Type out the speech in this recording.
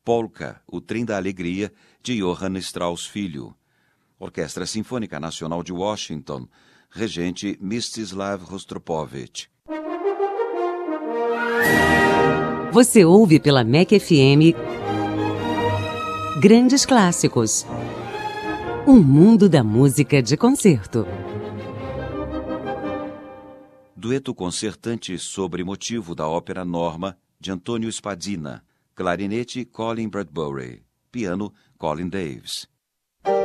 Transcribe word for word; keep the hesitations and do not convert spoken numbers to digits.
Polka, o Trem da Alegria, de Johann Strauss Filho. Orquestra Sinfônica Nacional de Washington, regente Mstislav Rostropovich. Você ouve pela M E C F M Grandes Clássicos. Um mundo da música de concerto. Dueto concertante sobre motivo da ópera Norma, de Antônio Spadina. Clarinete, Colin Bradbury. Piano, Colin Davis.